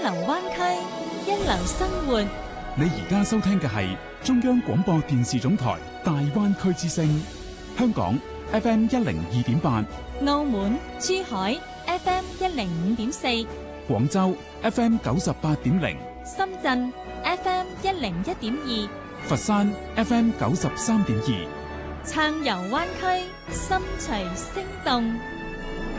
流灣區，一流生活。 你而家收聽嘅係中央廣播電視總台大灣區之聲，香港 FM 102.8， 澳門、珠海 FM 105.4， 廣州 FM 98.0， 深圳 FM 101.2， 佛山 FM 93.2。 暢遊灣區，心隨聲動。